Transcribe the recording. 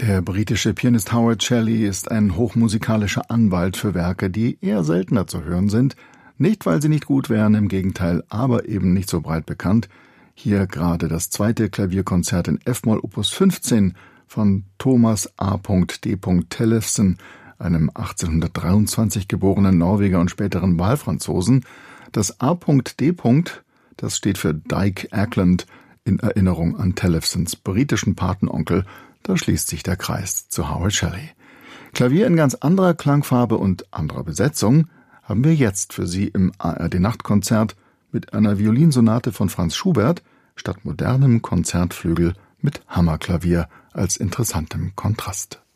Der britische Pianist Howard Shelley ist ein hochmusikalischer Anwalt für Werke, die eher seltener zu hören sind. Nicht, weil sie nicht gut wären, im Gegenteil, aber eben nicht so breit bekannt. Hier gerade das zweite Klavierkonzert in F-Moll Opus 15 von Thomas A. D. Tellefsen, einem 1823 geborenen Norweger und späteren Wahlfranzosen. Das A. D. Das steht für Dyke Ackland, in Erinnerung an Tellefsens britischen Patenonkel. Da schließt sich der Kreis zu Howard Shelley. Klavier in ganz anderer Klangfarbe und anderer Besetzung haben wir jetzt für Sie im ARD-Nachtkonzert mit einer Violinsonate von Franz Schubert statt modernem Konzertflügel mit Hammerklavier als interessantem Kontrast.